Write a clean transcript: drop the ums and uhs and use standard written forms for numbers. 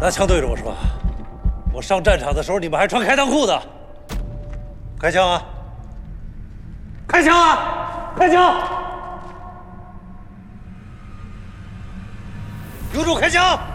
拿枪对着我说，我上战场的时候你们还穿开裆裤呢。开枪啊！开枪啊！开枪！有种开枪！